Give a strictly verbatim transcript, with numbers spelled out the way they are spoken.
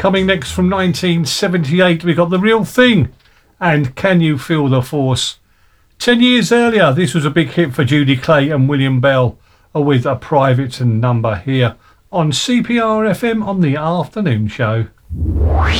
Coming next from nineteen seventy-eight, we got The Real Thing and Can You Feel the Force. Ten years earlier, this was a big hit for Judy Clay and William Bell with A Private Number here on C P R F M on the afternoon show.